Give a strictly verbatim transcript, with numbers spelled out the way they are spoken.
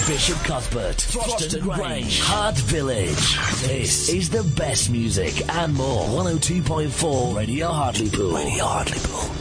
Bishop Cuthbert, Froston Grange, Hart Village. This is the best music and more. one oh two point four Radio Hartlepool. Radio Hartlepool.